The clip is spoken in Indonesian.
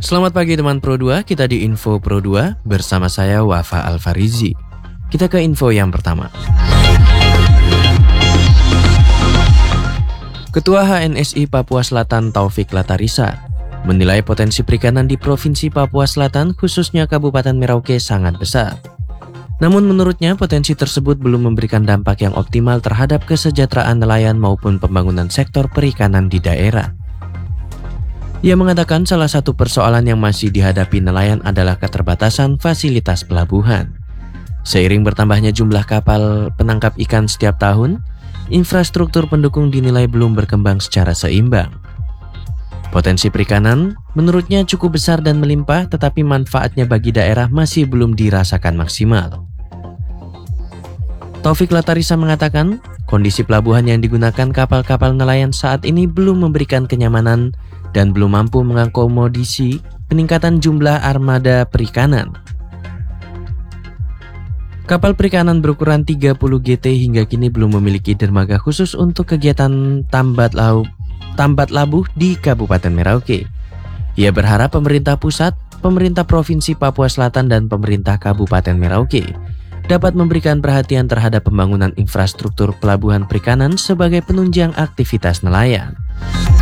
Selamat pagi teman Pro 2, kita di Info Pro 2 bersama saya Wafa Alfarizi. Kita ke info yang pertama. Ketua HNSI Papua Selatan Taufik Latarisa menilai potensi perikanan di Provinsi Papua Selatan khususnya Kabupaten Merauke sangat besar. Namun menurutnya potensi tersebut belum memberikan dampak yang optimal terhadap kesejahteraan nelayan maupun pembangunan sektor perikanan di daerah. Ia mengatakan salah satu persoalan yang masih dihadapi nelayan adalah keterbatasan fasilitas pelabuhan. Seiring bertambahnya jumlah kapal penangkap ikan setiap tahun, infrastruktur pendukung dinilai belum berkembang secara seimbang. Potensi perikanan menurutnya cukup besar dan melimpah, tetapi manfaatnya bagi daerah masih belum dirasakan maksimal. Taufik Latarisa mengatakan, kondisi pelabuhan yang digunakan kapal-kapal nelayan saat ini belum memberikan kenyamanan dan belum mampu mengakomodasi peningkatan jumlah armada perikanan. Kapal perikanan berukuran 30 GT hingga kini belum memiliki dermaga khusus untuk kegiatan tambat labuh di Kabupaten Merauke. Ia berharap pemerintah pusat, pemerintah Provinsi Papua Selatan dan pemerintah Kabupaten Merauke dapat memberikan perhatian terhadap pembangunan infrastruktur pelabuhan perikanan sebagai penunjang aktivitas nelayan.